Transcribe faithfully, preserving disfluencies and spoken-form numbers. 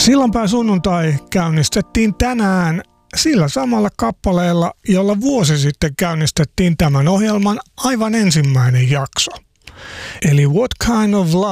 Sillanpää sunnuntai käynnistettiin tänään sillä samalla kappaleella, jolla vuosi sitten käynnistettiin tämän ohjelman aivan ensimmäinen jakso. Eli What Kind of Love